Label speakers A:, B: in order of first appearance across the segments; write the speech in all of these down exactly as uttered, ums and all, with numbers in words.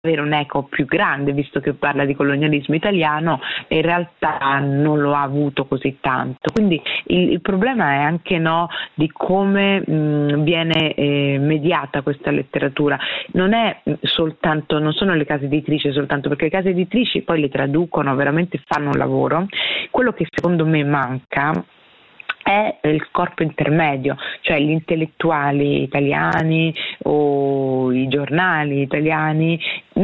A: avere un'eco più grande, visto che parla di colonialismo italiano, e in realtà non lo ha avuto così tanto. Quindi il, il problema è anche no, di come mh, viene eh, mediata questa letteratura. Non è soltanto, non sono le case editrici soltanto, perché le case editrici poi le traducono, veramente fanno un lavoro. Quello che secondo me manca è il corpo intermedio, cioè gli intellettuali italiani o i giornali italiani,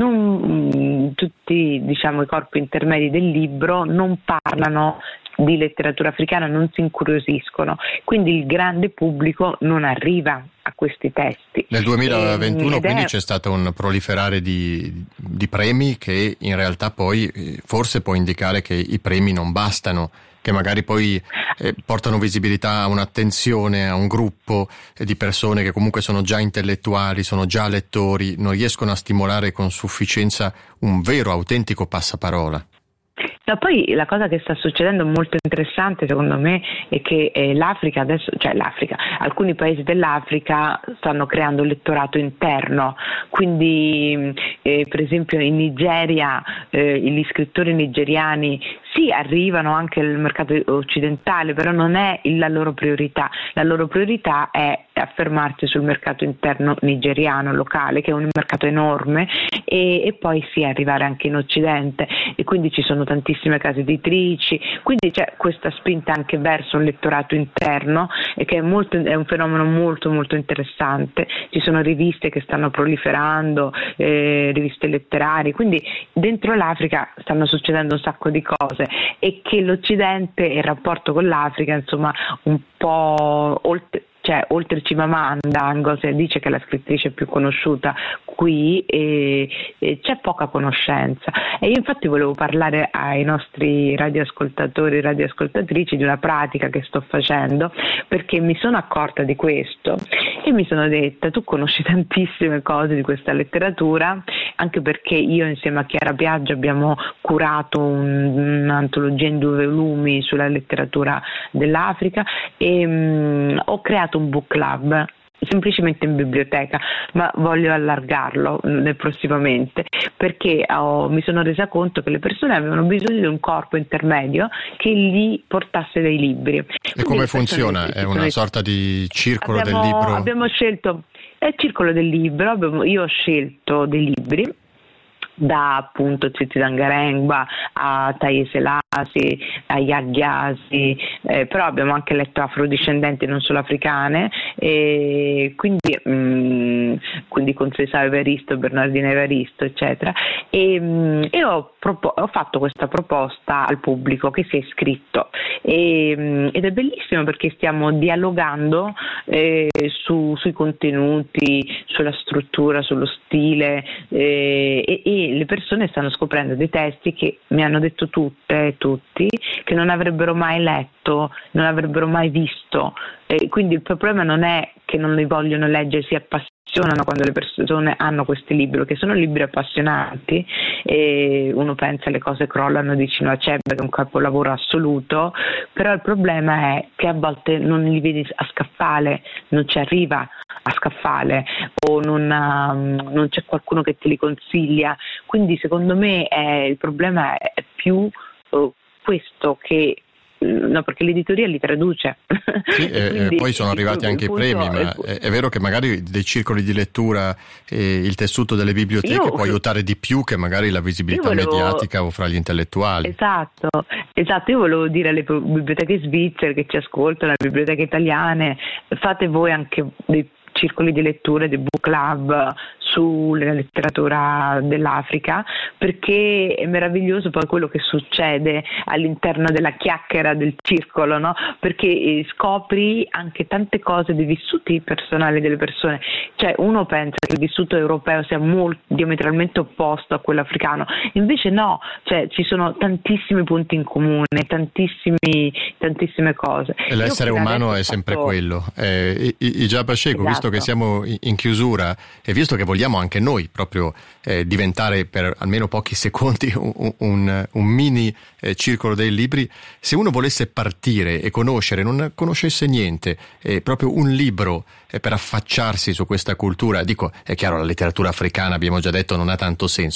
A: non tutti diciamo i corpi intermedi del libro non parlano di letteratura africana, non si incuriosiscono, quindi il grande pubblico non arriva a questi testi.
B: Nel duemilaventuno
A: e,
B: quindi
A: è...
B: c'è stato un proliferare di, di premi che in realtà poi forse può indicare che i premi non bastano, che magari poi eh, portano visibilità a un'attenzione, a un gruppo eh, di persone che comunque sono già intellettuali, sono già lettori, non riescono a stimolare con sufficienza un vero, autentico passaparola.
A: No, poi la cosa che sta succedendo molto interessante secondo me è che eh, l'Africa adesso, cioè l'Africa, alcuni paesi dell'Africa stanno creando un lettorato interno, quindi eh, per esempio in Nigeria eh, gli scrittori nigeriani sì arrivano anche al mercato occidentale, però non è la loro priorità, la loro priorità è affermarsi sul mercato interno nigeriano locale, che è un mercato enorme, e, e poi sì arrivare anche in Occidente, e quindi ci sono tantissime case editrici, quindi c'è questa spinta anche verso un lettorato interno, e che è, molto, è un fenomeno molto molto interessante. Ci sono riviste che stanno proliferando, eh, riviste letterarie, quindi dentro l'Africa stanno succedendo un sacco di cose, e che l'Occidente e il rapporto con l'Africa insomma un po' oltre, cioè oltre Chimamanda Ngozi Adichie, che è la scrittrice più conosciuta qui, e, e c'è poca conoscenza. E io infatti volevo parlare ai nostri radioascoltatori e radioascoltatrici di una pratica che sto facendo, perché mi sono accorta di questo e mi sono detta: tu conosci tantissime cose di questa letteratura, anche perché io insieme a Chiara Piaggio abbiamo curato un, un'antologia in due volumi sulla letteratura dell'Africa, e mh, ho creato un book club semplicemente in biblioteca, ma voglio allargarlo nel prossimamente, perché ho, mi sono resa conto che le persone avevano bisogno di un corpo intermedio che gli portasse dei libri.
B: E
A: quindi
B: come funziona? È una persone... sorta di circolo
A: abbiamo,
B: del libro?
A: Abbiamo scelto, è il circolo del libro, abbiamo, io ho scelto dei libri da appunto Tsitsi Dangarembga a Taye Selassie, a Yagyasi, eh, però abbiamo anche letto afrodiscendenti, non solo africane, e quindi, mh, quindi con Cesare Evaristo, Bernardino Evaristo, eccetera. E, mh, e ho, propo- ho fatto questa proposta al pubblico che si è iscritto, e, mh, ed è bellissimo perché stiamo dialogando eh, su, sui contenuti, sulla struttura, sullo stile, eh, e, e le persone stanno scoprendo dei testi che mi hanno detto tutte e tutti che non avrebbero mai letto, non avrebbero mai visto, e quindi il problema non è che non li vogliono leggere, si appassionano quando le persone hanno questi libri, che sono libri appassionanti, e uno pensa le cose crollano di Chinua Achebe, che è un capolavoro assoluto, però il problema è che a volte non li vedi a scaffale, non ci arriva a scaffale, o non, um, non c'è qualcuno che te li consiglia. Quindi secondo me è, il problema è più uh, questo, che no, perché l'editoria li traduce.
B: Sì, e poi sono arrivati anche i premi, ma è, è vero che magari dei circoli di lettura e il tessuto delle biblioteche io, può aiutare di più che magari la visibilità volevo, mediatica o fra gli intellettuali.
A: Esatto, esatto, io volevo dire alle biblioteche svizzere che ci ascoltano, alle biblioteche italiane, fate voi anche dei circoli di lettura, dei book club sulla letteratura dell'Africa, perché è meraviglioso poi quello che succede all'interno della chiacchiera del circolo, no? Perché scopri anche tante cose dei vissuti personali delle persone, cioè uno pensa che il vissuto europeo sia molto diametralmente opposto a quello africano, invece no, cioè ci sono tantissimi punti in comune, tantissimi, tantissime cose.
B: E l'essere umano è sempre
A: fatto...
B: quello. Eh, Ijab Ashego, esatto. Visto che siamo in chiusura e visto che vogliamo vogliamo anche noi proprio eh, diventare per almeno pochi secondi un, un, un mini eh, circolo dei libri, se uno volesse partire e conoscere, non conoscesse niente, eh, proprio un libro eh, per affacciarsi su questa cultura, dico, è chiaro, la letteratura africana, abbiamo già detto, non ha tanto senso,